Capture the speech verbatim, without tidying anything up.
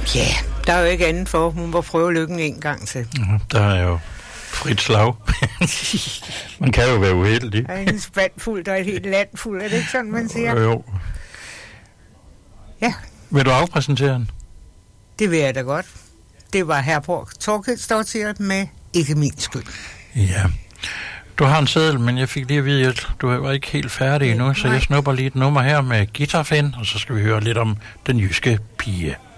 Ja, der er jo ikke andet for. Hun må prøve lykken en gang til. Mm, der er jo frit slag. Man kan jo være uheldig. Der er en spand fuld, der er et helt land fuld. Er det ikke sådan, man siger? Jo. Ja. Vil du afpræsentere den? Det vil jeg da godt. Det var Herborg Torkildsdottir med Ikke min skyld. Ja. Du har en seddel, men jeg fik lige at vide, at du var ikke helt færdig endnu, så jeg snupper lige et nummer her med Guitarfan, og så skal vi høre lidt om den jyske pige.